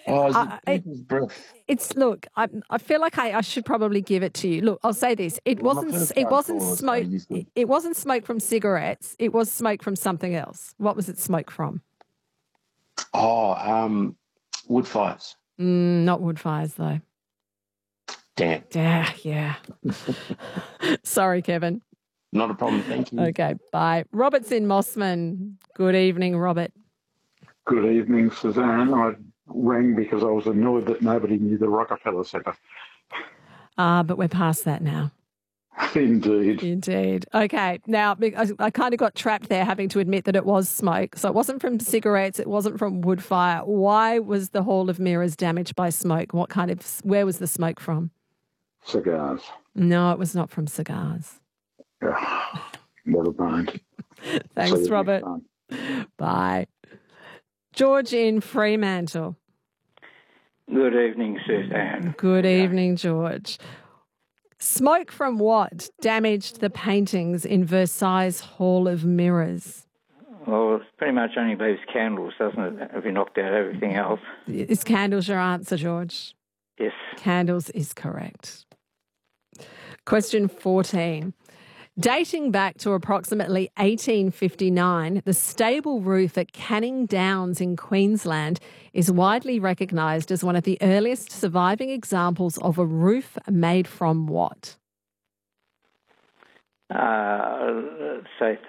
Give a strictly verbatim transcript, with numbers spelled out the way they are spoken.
Oh, is it I, it, people's breath? it's look. I, I feel like I, I should probably give it to you. Look, I'll say this: it Well, my wasn't. first It time wasn't caller, so smoke. you It, should. it wasn't smoke from cigarettes. It was smoke from something else. What was it smoke from? Oh, um, wood fires. Mm, not wood fires, though. Damn. Yeah, yeah. Sorry, Kevin. Not a problem. Thank you. Okay, bye. Robert's in Mossman. Good evening, Robert. Good evening, Suzanne. I rang because I was annoyed that nobody knew the Rockefeller Centre. Ah, uh, but we're past that now. Indeed. Indeed. Okay. Now, I, I kind of got trapped there having to admit that it was smoke. So it wasn't from cigarettes. It wasn't from wood fire. Why was the Hall of Mirrors damaged by smoke? What kind of, where was the smoke from? Cigars. No, it was not from cigars. Yeah, never mind. Thanks, Robert. Bye. George in Fremantle. Good evening, Suzanne. Good evening, George. Smoke from what damaged the paintings in Versailles Hall of Mirrors? Well, it pretty much only leaves candles, doesn't it? Have you knocked out everything else? Is candles your answer, George? Yes. Candles is correct. Question fourteen. Dating back to approximately eighteen fifty-nine, the stable roof at Canning Downs in Queensland is widely recognised as one of the earliest surviving examples of a roof made from what? Uh, say